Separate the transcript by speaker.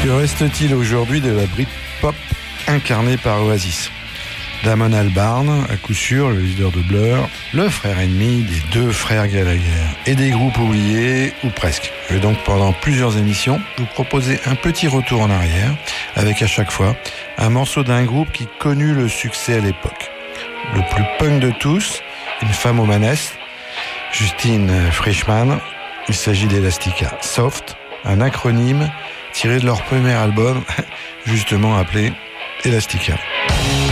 Speaker 1: Que reste-t-il aujourd'hui de la Britpop incarnée par Oasis ? Damon Albarn, à coup sûr, le leader de Blur, le frère ennemi des deux frères Gallagher, et des groupes oubliés, ou presque. Je vais donc pendant plusieurs émissions vous proposer un petit retour en arrière, avec à chaque fois un morceau d'un groupe qui connut le succès à l'époque. Le plus punk de tous, une femme aux manettes, Justine Frischmann. Il s'agit d'Elastica Soft, un acronyme tiré de leur premier album, justement appelé Elastica.